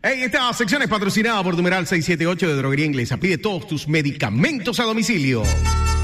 Hey, esta sección es patrocinada por numeral 678 de Droguería Inglesa. Pide todos tus medicamentos a domicilio.